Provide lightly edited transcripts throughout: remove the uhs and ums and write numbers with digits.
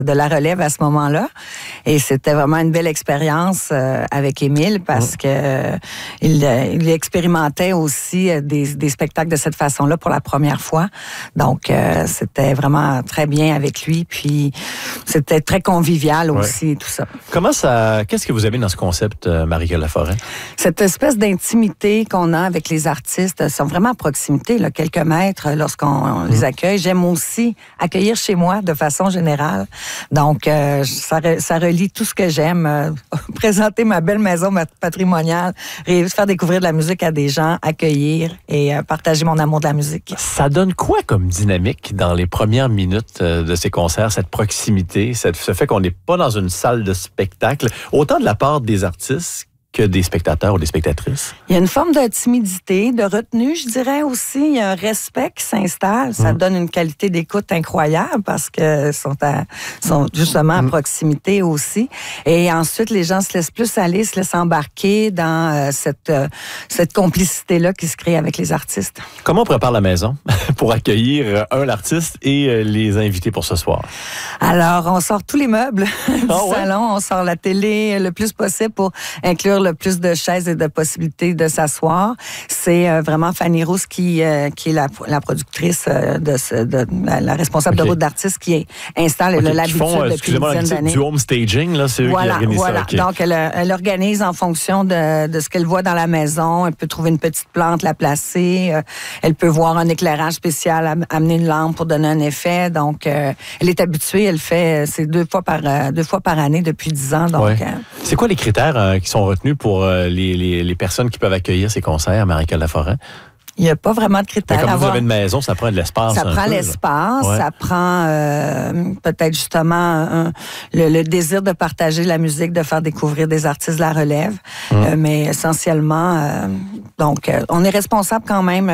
de la relève à ce moment-là. Et c'était vraiment une belle expérience avec Émile parce que il expérimentait aussi des spectacles de cette façon-là pour la première fois. Donc, c'était vraiment très bien avec lui. Puis, c'était très convivial aussi, tout ça. Qu'est-ce que vous aimez dans ce concept, Marie-Claude Laforêt? Cette espèce d'intimité qu'on a avec les artistes, sont vraiment à proximité, là, quelques mètres lorsqu'on les accueille. J'aime aussi accueillir chez moi de façon générale. Donc, ça relie tout ce que j'aime. Présenter ma belle maison patrimoniale, faire découvrir de la musique à des gens, accueillir et partager mon amour de la musique. Ça donne quoi comme dynamique dans les premières minutes de ces concerts, cette proximité, ce fait qu'on n'est pas dans une salle de spectacle, autant de la part des artistes que des spectateurs ou des spectatrices? Il y a une forme de timidité, de retenue, je dirais aussi. Il y a un respect qui s'installe. Ça donne une qualité d'écoute incroyable parce que sont justement à proximité aussi. Et ensuite, les gens se laissent plus aller, se laissent embarquer dans cette complicité-là qui se crée avec les artistes. Comment on prépare la maison pour accueillir l'artiste et les invités pour ce soir? Alors, on sort tous les meubles du salon. On sort la télé le plus possible pour inclure le plus de chaises et de possibilités de s'asseoir. C'est vraiment Fanny Rousse qui est la productrice la responsable de route d'artistes qui installe l'habitude depuis une dizaine d'années. Du home staging, là, c'est eux qui organisent ça. Donc, elle organise en fonction de ce qu'elle voit dans la maison. Elle peut trouver une petite plante, la placer. Elle peut voir un éclairage spécial, amener une lampe pour donner un effet. Donc, elle est habituée. Elle fait c'est deux fois par année depuis 10 ans. Donc, c'est quoi les critères qui sont retenus pour les personnes qui peuvent accueillir ces concerts, Marie-Claude Laforêt? Il n'y a pas vraiment de critères. Mais comme vous avez une maison, ça prend de l'espace. Ça prend l'espace, ça prend peut-être justement le désir de partager la musique, de faire découvrir des artistes de la relève. Mais essentiellement, donc, on est responsable quand même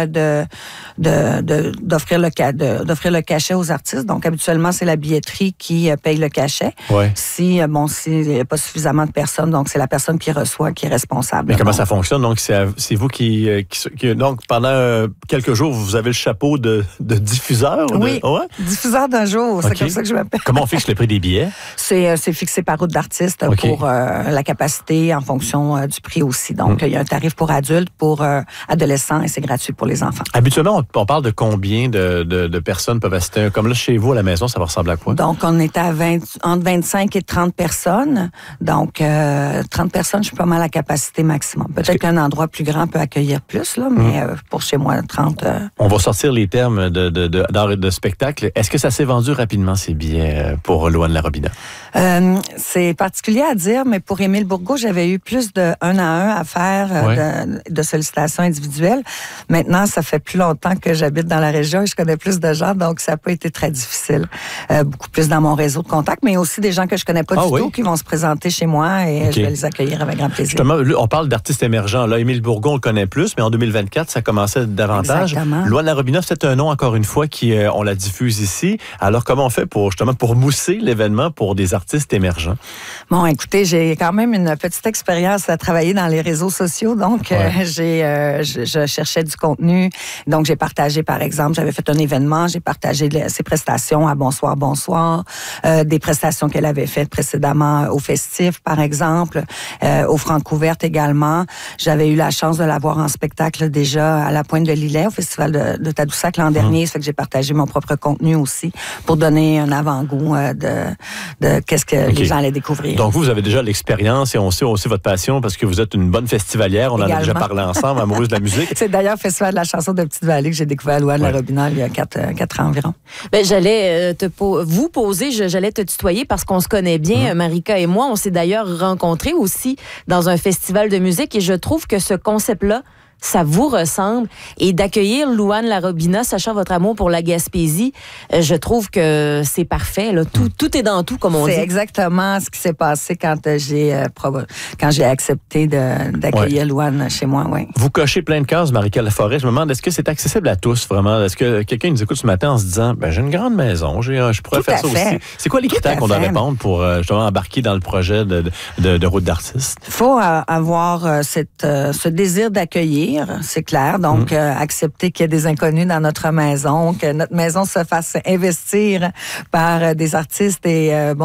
d'offrir le cachet aux artistes. Donc, habituellement, c'est la billetterie qui paye le cachet. S'il n'y a pas suffisamment de personnes, donc c'est la personne qui reçoit qui est responsable. Mais comment ça fonctionne? Donc, c'est vous qui donc, pendant quelques jours, vous avez le chapeau de diffuseur? Oui, diffuseur d'un jour, c'est comme ça que je m'appelle. Comment on fixe le prix des billets? C'est fixé par route d'artiste pour la capacité en fonction du prix aussi. Donc, il y a un tarif pour adultes, pour adolescents et c'est gratuit pour les enfants. Habituellement, on parle de combien de personnes peuvent assister? Comme là, chez vous, à la maison, ça va ressembler à quoi? Donc, on est à entre 25 et 30 personnes. Donc, 30 personnes, je suis pas mal à la capacité maximum. Peut-être qu'un endroit plus grand peut accueillir plus, là, mais pour chez moi, 30... On va sortir les termes de spectacle. Est-ce que ça s'est vendu rapidement, ces billets, pour Louane Larobina? C'est particulier à dire, mais pour Émile Bourgault, j'avais eu plus de 1 à 1 à faire de sollicitations individuelles. Maintenant, ça fait plus longtemps que j'habite dans la région et je connais plus de gens, donc ça n'a pas été très difficile. Beaucoup plus dans mon réseau de contacts, mais aussi des gens que je connais pas du tout qui vont se présenter chez moi et je vais les accueillir avec grand plaisir. Justement, on parle d'artistes émergents. Là, Émile Bourgault, on le connaît plus, mais en 2024, ça commençait davantage. Exactement. Louane Larobina, c'est un nom, encore une fois, on la diffuse ici. Alors, comment on fait pour mousser l'événement pour des artistes émergents? Bon, écoutez, j'ai quand même une petite expérience à travailler dans les réseaux sociaux. Donc, je cherchais du contenu. Donc, j'ai partagé, par exemple, j'avais fait un événement, j'ai partagé ses prestations à Bonsoir, Bonsoir, des prestations qu'elle avait faites précédemment au Festif, par exemple, au Francouverte également. J'avais eu la chance de la voir en spectacle déjà à la Pointe de Lillet, au Festival de Tadoussac l'an dernier. Ça fait que j'ai partagé mon propre contenu aussi pour donner un avant-goût de qu'est-ce que les gens allaient découvrir. Donc, vous avez déjà l'expérience et on sait aussi votre passion parce que vous êtes une bonne festivalière. On en a déjà parlé ensemble, amoureuse de la musique. C'est d'ailleurs le Festival de la chanson de Petite-Vallée que j'ai découvert à Louane Larobina il y a 4 ans environ. Ben, j'allais j'allais te tutoyer parce qu'on se connaît bien, Marika et moi. On s'est d'ailleurs rencontrés aussi dans un festival de musique et je trouve que ce concept-là, ça vous ressemble. Et d'accueillir Louane Larobina, sachant votre amour pour la Gaspésie, je trouve que c'est parfait. Là. Tout est dans tout, comme on dit. C'est exactement ce qui s'est passé quand j'ai accepté d'accueillir Louane chez moi. Oui. Vous cochez plein de cases, Marie-Claude Laforêt. Je me demande, est-ce que c'est accessible à tous, vraiment? Est-ce que quelqu'un nous écoute ce matin en se disant, j'ai une grande maison, je pourrais faire ça aussi? C'est quoi les critères qu'on doit répondre pour justement embarquer dans le projet de route d'artiste? Il faut avoir ce désir d'accueillir. C'est clair. Donc, accepter qu'il y ait des inconnus dans notre maison, que notre maison se fasse investir par des artistes et